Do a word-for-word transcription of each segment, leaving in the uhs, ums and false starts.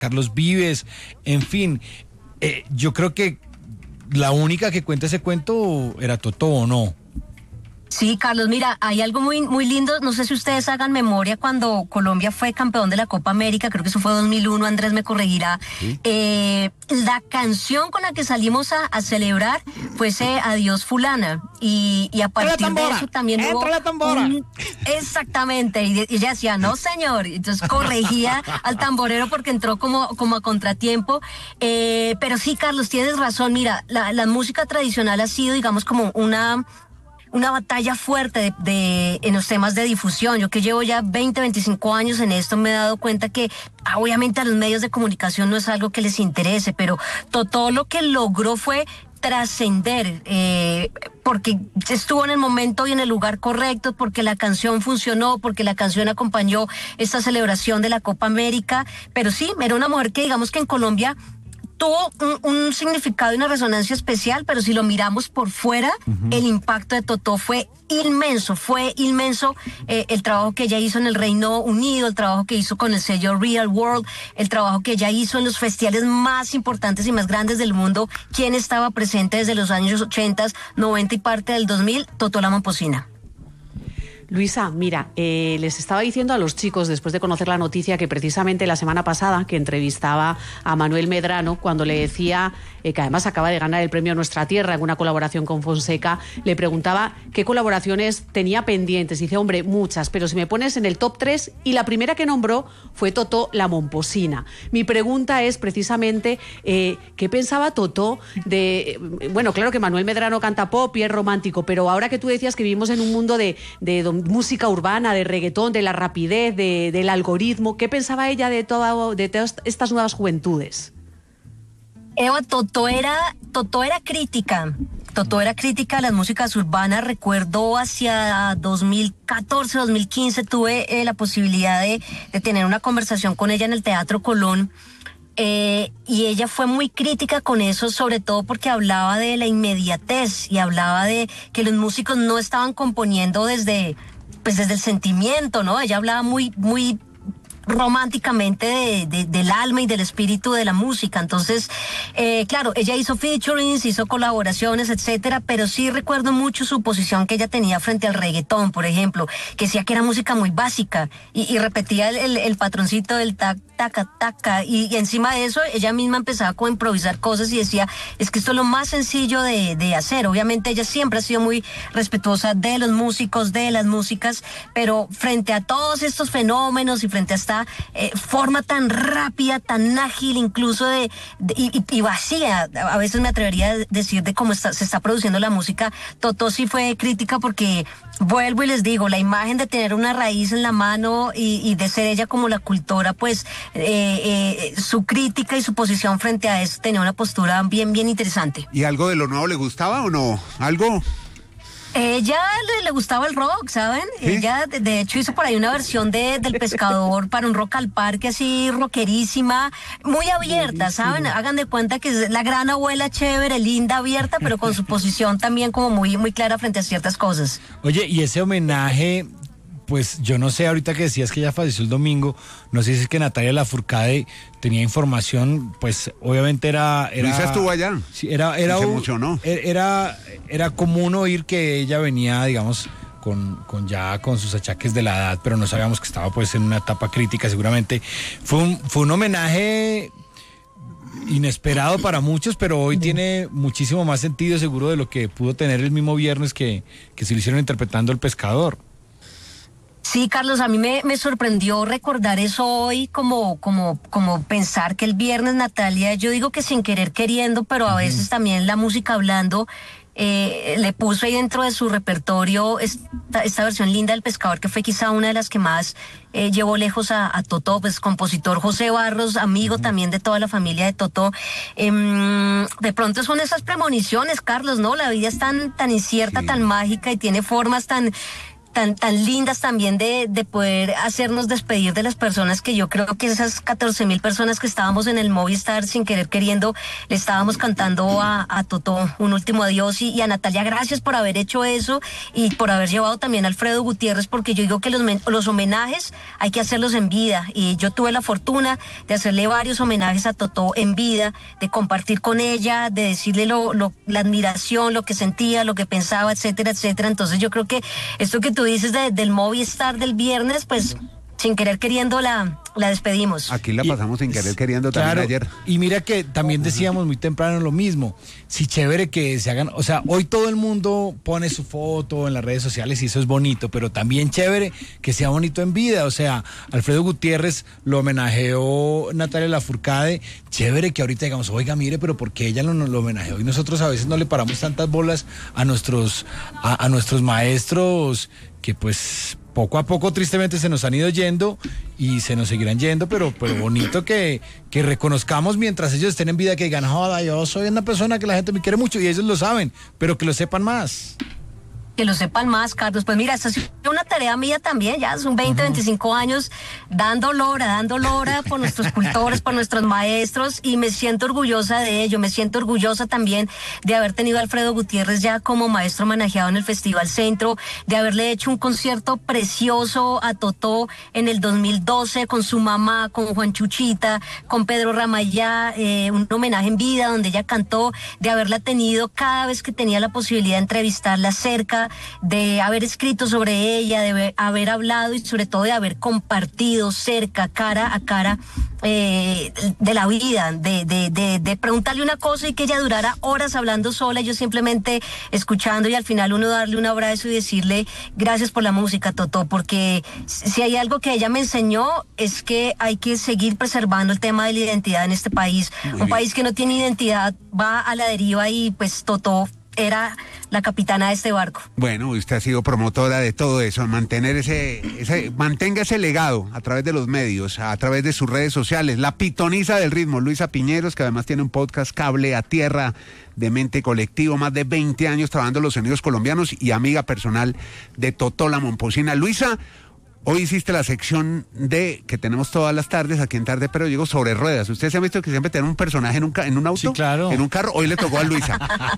Carlos Vives, en fin, eh, yo creo que la única que cuenta ese cuento era Totó, ¿o no? Sí, Carlos, mira, hay algo muy muy lindo, no sé si ustedes hagan memoria cuando Colombia fue campeón de la Copa América, creo que eso fue dos mil uno, Andrés me corregirá. ¿Sí? Eh, la canción con la que salimos a, a celebrar fue ese Adiós Fulana, y, y a partir de eso también hubo la tambora. Un, exactamente, y, y ella decía, no señor, entonces corregía al tamborero porque entró como, como a contratiempo, eh, pero sí, Carlos, tienes razón, mira, la, la música tradicional ha sido, digamos, como una... una batalla fuerte de, de, en los temas de difusión. Yo que llevo ya veinte, veinticinco años en esto, me he dado cuenta que obviamente a los medios de comunicación no es algo que les interese, pero todo, todo lo que logró fue trascender, eh, porque estuvo en el momento y en el lugar correcto, porque la canción funcionó, porque la canción acompañó esta celebración de la Copa América. Pero sí, era una mujer que digamos que en Colombia tuvo un, un significado y una resonancia especial, pero si lo miramos por fuera, uh-huh. el impacto de Totó fue inmenso, fue inmenso eh, el trabajo que ella hizo en el Reino Unido, el trabajo que hizo con el sello Real World, el trabajo que ella hizo en los festivales más importantes y más grandes del mundo. ¿Quién estaba presente desde los años ochenta, noventa y parte del dos mil? Totó la Momposina. Luisa, mira, eh, les estaba diciendo a los chicos, después de conocer la noticia, que precisamente la semana pasada, que entrevistaba a Manuel Medrano, cuando le decía, eh, que además acaba de ganar el premio Nuestra Tierra en una colaboración con Fonseca, le preguntaba qué colaboraciones tenía pendientes. Y dice, hombre, muchas, pero si me pones en el top tres, y la primera que nombró fue Totó la Momposina. Mi pregunta es precisamente, eh, ¿qué pensaba Totó de... Eh, bueno, claro que Manuel Medrano canta pop y es romántico, pero ahora que tú decías que vivimos en un mundo de... de música urbana, de reggaetón, de la rapidez, de, del algoritmo, ¿qué pensaba ella de, todo, de todas estas nuevas juventudes? Eva, Totó era, Totó era crítica. Totó era crítica a las músicas urbanas. Recuerdo hacia dos mil catorce, dos mil quince tuve eh, la posibilidad de, de tener una conversación con ella en el Teatro Colón. Eh, y ella fue muy crítica con eso, sobre todo porque hablaba de la inmediatez y hablaba de que los músicos no estaban componiendo desde, pues desde el sentimiento, ¿no? Ella hablaba muy, muy románticamente de, de, del alma y del espíritu de la música. Entonces, eh, claro, ella hizo featurings, hizo colaboraciones, etcétera, pero sí recuerdo mucho su posición que ella tenía frente al reggaetón, por ejemplo, que decía que era música muy básica y, y repetía el, el, el patroncito del tac, taca, taca, y, y encima de eso ella misma empezaba como a improvisar cosas y decía, es que esto es lo más sencillo de, de hacer. Obviamente ella siempre ha sido muy respetuosa de los músicos, de las músicas, pero frente a todos estos fenómenos y frente a esta Eh, forma tan rápida, tan ágil, incluso de, de y, y vacía, a veces me atrevería a decir de cómo está, se está produciendo la música. Totó sí fue crítica porque, vuelvo y les digo, la imagen de tener una raíz en la mano y, y de ser ella como la cultora, pues eh, eh, su crítica y su posición frente a eso tenía una postura bien, bien interesante. ¿Y algo de lo nuevo le gustaba o no? ¿Algo? Ella le, le gustaba el rock, ¿saben? ¿Sí? Ella, de, de hecho, hizo por ahí una versión de del Pescador para un Rock al Parque, así rockerísima, muy abierta, ¿saben? Hagan de cuenta que es la gran abuela chévere, linda, abierta, pero con su posición también como muy, muy clara frente a ciertas cosas. Oye, y ese homenaje, pues yo no sé, ahorita que decías que ella falleció el domingo, no sé si es que Natalia Lafourcade tenía información, pues obviamente era... era Luisa estuvo allá. Sí, era, era, se un, emocionó. Era, era común oír que ella venía, digamos, con, con ya con sus achaques de la edad, pero no sabíamos que estaba pues en una etapa crítica seguramente. Fue un, fue un homenaje inesperado para muchos, pero hoy tiene muchísimo más sentido seguro de lo que pudo tener el mismo viernes que, que se lo hicieron interpretando El Pescador. Sí, Carlos, a mí me, me sorprendió recordar eso hoy, como, como, como pensar que el viernes Natalia, yo digo que sin querer queriendo, pero a veces también la música hablando, eh, le puso ahí dentro de su repertorio esta, esta versión linda del Pescador, que fue quizá una de las que más eh, llevó lejos a, a Totó, pues compositor José Barros, amigo uh-huh. también de toda la familia de Totó. Eh, de pronto son esas premoniciones, Carlos, ¿no? La vida es tan, tan incierta, sí. tan mágica y tiene formas tan... tan, tan lindas también de, de poder hacernos despedir de las personas que yo creo que esas catorce mil personas que estábamos en el Movistar sin querer queriendo, le estábamos cantando a, a Totó un último adiós y, y a Natalia, gracias por haber hecho eso y por haber llevado también a Alfredo Gutiérrez, porque yo digo que los, los homenajes hay que hacerlos en vida y yo tuve la fortuna de hacerle varios homenajes a Totó en vida, de compartir con ella, de decirle lo, lo, la admiración, lo que sentía, lo que pensaba, etcétera, etcétera. Entonces yo creo que esto que tú dices de, del Movistar del viernes, pues sin querer queriendo la, la despedimos. Aquí la pasamos sin querer queriendo también claro, ayer. Y mira que también decíamos muy temprano lo mismo. Sí, chévere que se hagan, o sea, hoy todo el mundo pone su foto en las redes sociales y eso es bonito, pero también chévere que sea bonito en vida. O sea, Alfredo Gutiérrez lo homenajeó Natalia Lafourcade. Chévere que ahorita digamos, oiga, mire, pero ¿por qué ella lo, lo homenajeó? Y nosotros a veces no le paramos tantas bolas a nuestros, a, a nuestros maestros que pues poco a poco tristemente se nos han ido yendo y se nos seguirán yendo, pero, pero bonito que, que reconozcamos mientras ellos estén en vida, que digan, joda, yo soy una persona que la gente me quiere mucho y ellos lo saben, pero que lo sepan más. Que lo sepan más, Carlos. Pues mira, esta es una tarea mía también, ya son veinte, uh-huh. veinticinco años dando lora, dando lora por nuestros cultores, por nuestros maestros y me siento orgullosa de ello, me siento orgullosa también de haber tenido a Alfredo Gutiérrez ya como maestro homenajeado en el Festival Centro, de haberle hecho un concierto precioso a Totó en el dos mil doce con su mamá, con Juan Chuchita, con Pedro Ramayá, eh, un homenaje en vida donde ella cantó, de haberla tenido cada vez que tenía la posibilidad de entrevistarla cerca, de haber escrito sobre ella, de haber hablado y sobre todo de haber compartido cerca, cara a cara, eh, de la vida, de, de, de, de preguntarle una cosa y que ella durara horas hablando sola, yo simplemente escuchando y al final uno darle un abrazo y decirle gracias por la música, Totó, porque si hay algo que ella me enseñó es que hay que seguir preservando el tema de la identidad en este país. Un país que no tiene identidad va a la deriva y pues Totó era la capitana de este barco. Bueno, usted ha sido promotora de todo eso, mantener ese, ese, mantenga ese legado a través de los medios, a través de sus redes sociales, la pitoniza del ritmo, Luisa Piñeros, que además tiene un podcast Cable a Tierra de Mente Colectivo, más de veinte años trabajando en los sonidos colombianos y amiga personal de Totó la Momposina. Luisa, hoy hiciste la sección de que tenemos todas las tardes aquí en Tarde Pero Llego sobre ruedas. ¿Ustedes se han visto que siempre tienen un personaje en un, en un auto? Sí, claro. En un carro. Hoy le tocó a Luisa.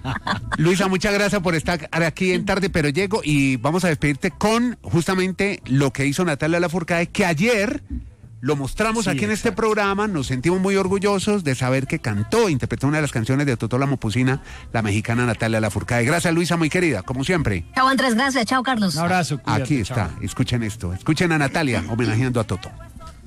Luisa, muchas gracias por estar aquí en Tarde Pero Llego y vamos a despedirte con justamente lo que hizo Natalia Lafourcade, que ayer lo mostramos sí, aquí en exacto. este programa. Nos sentimos muy orgullosos de saber que cantó, interpretó una de las canciones de Totó la Momposina, la mexicana Natalia Lafourcade. Gracias, Luisa, muy querida, como siempre. Chao, Andrés, gracias. Chao, Carlos. Un abrazo. Cuídate, aquí está, chao. escuchen esto. Escuchen a Natalia homenajeando a Totó.